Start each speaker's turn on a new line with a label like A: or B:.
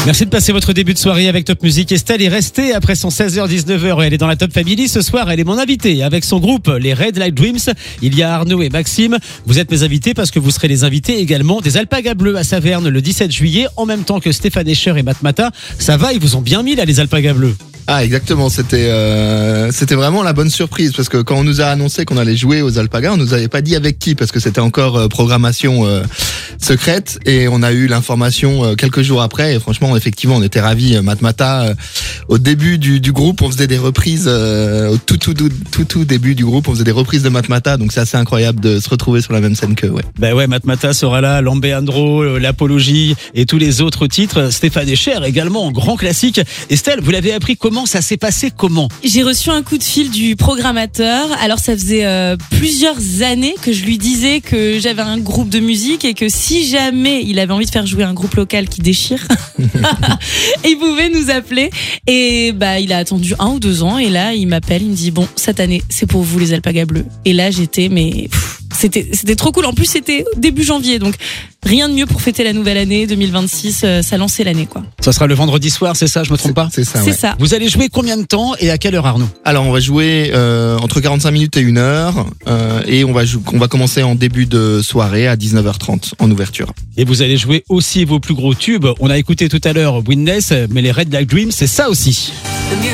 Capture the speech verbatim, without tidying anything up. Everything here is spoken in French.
A: Merci de passer votre début de soirée avec Top Music. Estelle est restée après son seize heures dix-neuf heures et elle est dans la Top Family. Ce soir, elle est mon invitée avec son groupe, les Red Light Dreams. Il y a Arnaud et Maxime. Vous êtes mes invités parce que vous serez les invités également des Alpagas Bleus à Saverne le dix-sept juillet, en même temps que Stéphane Escher et Matmata. Ça va, ils vous ont bien mis là, les Alpagas Bleus.
B: Ah exactement, c'était euh, c'était vraiment la bonne surprise parce que quand on nous a annoncé qu'on allait jouer aux Alpagas, on nous avait pas dit avec qui parce que c'était encore euh, programmation euh, secrète et on a eu l'information euh, quelques jours après et franchement effectivement on était ravis. Matmata euh, au début du, du groupe on faisait des reprises euh, au tout tout, tout tout tout début du groupe on faisait des reprises de Matmata, donc c'est assez incroyable de se retrouver sur la même scène que ouais.
A: Ben ouais, Matmata sera là, Lambeandro, l'Apologie et tous les autres titres. Stéphane Escher également, grand classique. Estelle, vous l'avez appris comment? Comment ça s'est passé? Comment?
C: J'ai reçu un coup de fil du programmateur. Alors ça faisait euh, plusieurs années que je lui disais que j'avais un groupe de musique et que si jamais il avait envie de faire jouer un groupe local qui déchire, il pouvait nous appeler. Et bah il a attendu un ou deux ans et là il m'appelle, il me dit bon cette année c'est pour vous les Alpagas Bleus. Et là j'étais mais pff, c'était c'était trop cool. En plus c'était début janvier donc rien de mieux pour fêter la nouvelle année deux mille vingt-six. Euh, ça lançait l'année quoi.
A: Ça sera le vendredi soir, c'est ça? Je me trompe pas?
B: C'est ça.
C: C'est
B: ouais.
C: ça.
A: Vous allez jouer combien de temps et à quelle heure, Arnaud?
B: Alors on va jouer euh, entre quarante-cinq minutes et une heure euh, et on va jou- on va commencer en début de soirée à dix-neuf heures trente en ouverture.
A: Et vous allez jouer aussi vos plus gros tubes. On a écouté tout à l'heure Witness, mais les Red Light Dreams, c'est ça aussi.